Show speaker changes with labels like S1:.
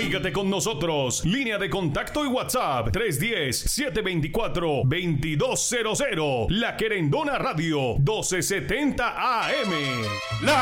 S1: Comunícate con nosotros. Línea de contacto y WhatsApp 310-724-2200. La Querendona Radio 1270 AM.